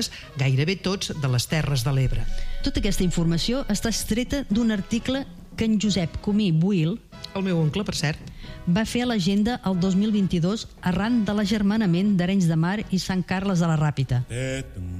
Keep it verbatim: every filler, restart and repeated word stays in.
gairebé tots de les Terres de l'Ebre. Tota aquesta informació està extreta d'un article que en Josep Comí Buil, el meu oncle, per cert, va fer a l'agenda el dos mil vint-i-dos arran de l'agermanament d'Arenys de Mar i Sant Carles de la Ràpita.